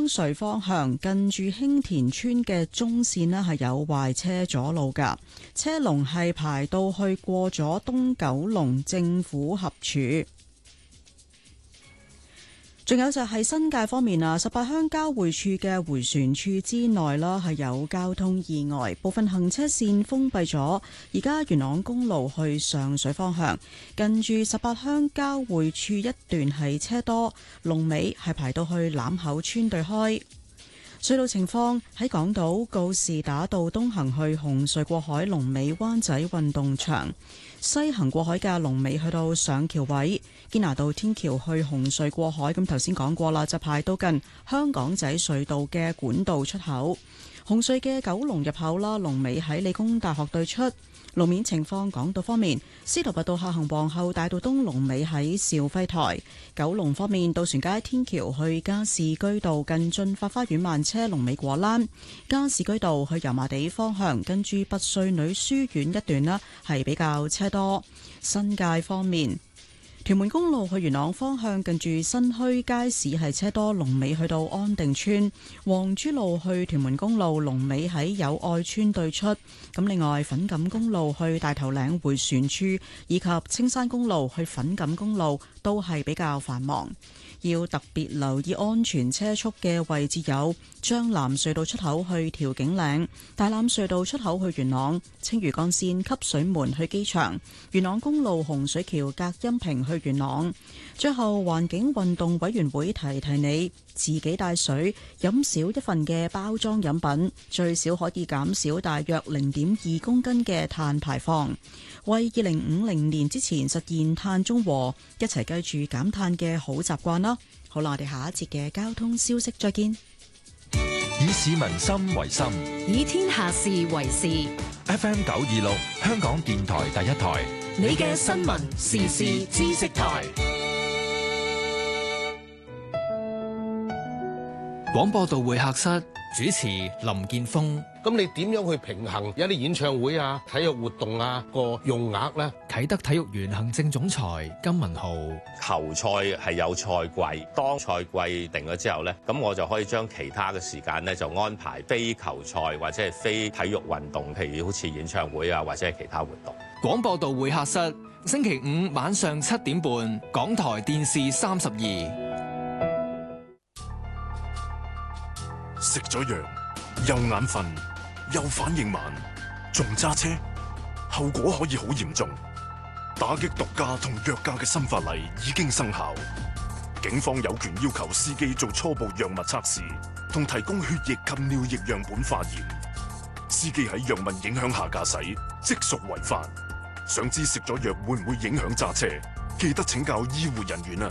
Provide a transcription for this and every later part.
雙隧方向近住興田村嘅中線呢係有壞車阻路㗎，車龍係排到去過咗東九龍政府合署。仲有就係新界方面啊，18鄉交匯處嘅迴旋處之內啦，係有交通意外，部分行車線封閉咗。而家元朗公路去上水方向，近住18鄉交匯處一段係車多，龍尾係排到去欖口村對開。隧道情況喺港島告士打道東行去紅隧過海，龍尾灣仔運動場；西行過海嘅龍尾去到上橋位。堅拿道天橋去紅隧過海，咁頭先講過啦，就排到近香港仔隧道嘅管道出口。紅隧嘅九龍入口啦，龍尾喺理工大學對出。路面情況，港島方面，司徒拔道下行皇后大道東龍尾喺兆輝台；九龍方面，渡船街天橋去加士居道近駿發花園慢車龍尾果欄；加士居道去油麻地方向近住拔萃女書院一段啦，係比較車多。新界方面，屯門公路去元朗方向近住新墟街市係車多，龍尾去到安定村；黃珠路去屯門公路龍尾喺友愛村對出。咁另外，粉錦公路去大頭嶺迴旋處以及青山公路去粉錦公路都係比較繁忙。要特別留意安全車速嘅位置有將藍隧道出口去調景嶺、大欖隧道出口去元朗、青嶼幹線汲水門去機場、元朗公路洪水橋隔音屏去元朗。最後，環境運動委員會提提你，自己帶水，飲少一份嘅包裝飲品，最少可以減少大約0.2公斤嘅碳排放，為2050年之前實現碳中和，一齊記住減碳嘅好習慣啦。好啦，我哋下一節嘅交通消息再見。 以市民心為心， 以天下事為事。 FM 926，香港電台第一台， 你嘅新聞時事知識台。 廣播道會客室主持林建峰。 咁你點樣去平衡有啲演唱會啊、體育活動啊個用額呢？ 啟德體育園行政總裁金文豪。 球賽係有賽季，當賽季定咗之後呢，咁我就可以將其他嘅時間呢，就安排非球賽或者係非體育運動，譬如好似演唱會啊或者係其他活動。 廣播道會客室星期五晚上7點半，港台電視32。 食咗藥又眼瞓又反應慢，仲揸車，後果可以好嚴重。打擊毒駕同藥駕嘅新法例已經生效，警方有權要求司機做初步藥物測試，同提供血液及尿液樣本化驗。司機喺藥物影響下駕駛，即屬違法。想知食咗藥會唔會影響揸車？記得請教醫護人員啊！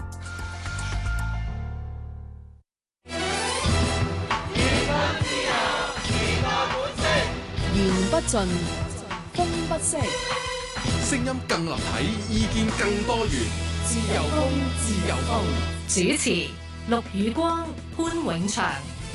言不盡，風不息， 聲音更立體，意見更多元。 自由風，自由風。主持：陸宇光、潘永祥。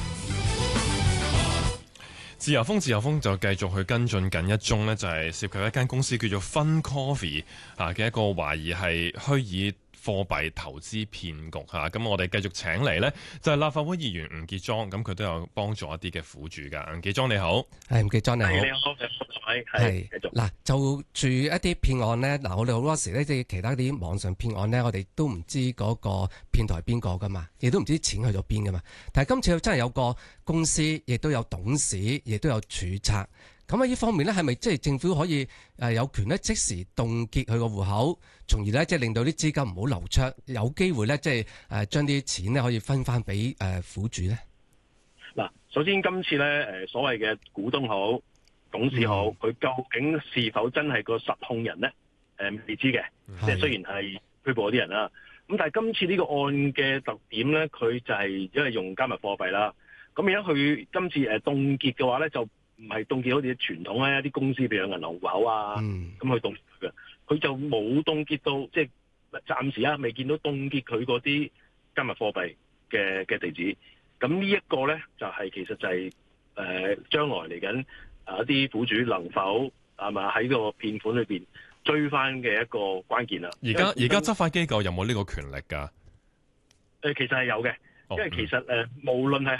自由風，自由風就繼續去跟進緊一宗呢，就係涉及一間公司叫做 Fun Coffee 嘅一個懷疑係虛擬貨幣投資騙局嚇，咁我哋繼續請嚟呢，就係立法會議員吳傑莊，咁佢都有幫助一啲嘅苦主噶。吳傑莊你好， 係吳傑莊你好， 你好，係繼續嗱，就住一啲騙案呢，嗱，我哋好多時呢，即係其他啲網上騙案呢，我哋都唔知嗰個騙徒係邊個噶嘛，亦都唔知錢去咗邊噶嘛。但係今次真係有個公司，亦都有董事，亦都有註冊。咁喺呢方面咧，係咪即係政府可以有權咧即時凍結佢個戶口，從而咧即係令到啲資金唔好流出，有機會咧即係將啲錢咧可以分翻俾苦主咧？ 嗱，首先今次咧所謂嘅股東好、董事好，佢究竟是否真係個實控人咧？未知嘅，即係雖然係拘捕嗰啲人啦，咁但係今次呢個案嘅特點咧，佢就係因為用加密貨幣啦，咁而家佢今次凍結嘅話咧就。唔係凍結好似傳統咧，一啲公司譬如銀行戶口啊，咁去凍結嘅，佢就冇凍結到，即係暫時未見到凍結佢嗰啲加密貨幣嘅地址。咁呢一個咧就係其實就係將來嚟緊一啲苦主能否係咪喺個騙款裏邊追翻嘅一個關鍵啦。 而家執法機構有冇呢個權力㗎？ 其實係有嘅，因為其實無論係